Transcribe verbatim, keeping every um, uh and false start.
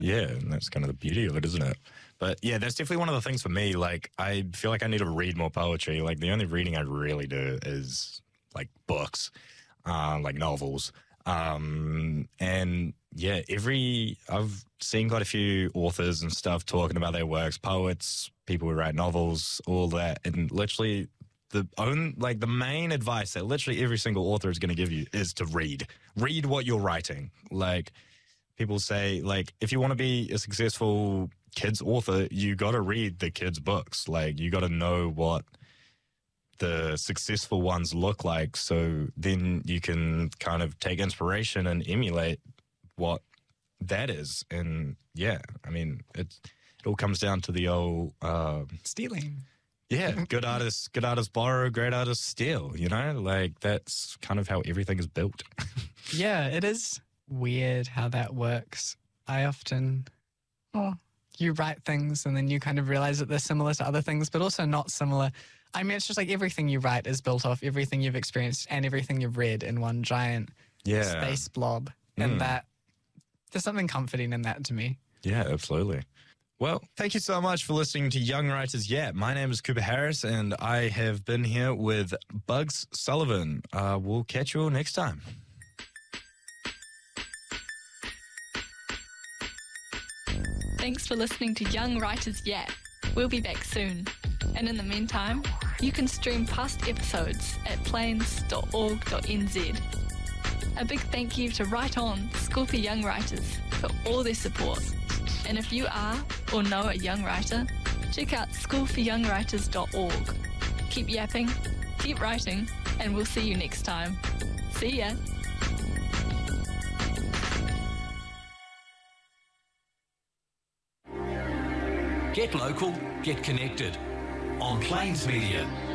Yeah, and that's kind of the beauty of it, isn't it? But yeah, that's definitely one of the things for me. Like, I feel like I need to read more poetry. Like, the only reading I really do is like books, uh, like novels. Um, and yeah, every, I've seen quite a few authors and stuff talking about their works, poets, people who write novels, all that. And literally the own, like the main advice that literally every single author is going to give you is to read, read what you're writing. Like, people say, like, if you want to be a successful kids author, you got to read the kids' books. Like, you got to know what the successful ones look like, so then you can kind of take inspiration and emulate what that is. And yeah, I mean, it it all comes down to the old uh, stealing. Yeah, good artists, good artists borrow, great artists steal. You know, like that's kind of how everything is built. Yeah, it is weird how that works. I often, oh, you write things and then you kind of realize that they're similar to other things, but also not similar. I mean, it's just like everything you write is built off everything you've experienced and everything you've read in one giant yeah. space blob. And mm. that, there's something comforting in that to me. Yeah, absolutely. Well, thank you so much for listening to Young Writers Yet. My name is Cooper Harris, and I have been here with Bugs Sullivan. Uh, we'll catch you all next time. Thanks for listening to Young Writers Yet. We'll be back soon. And in the meantime, you can stream past episodes at plains dot org dot n z. A big thank you to Write On, School for Young Writers, for all their support. And if you are or know a young writer, check out school for young writers dot org. Keep yapping, keep writing, and we'll see you next time. See ya! Get local, get connected. On Plains Media.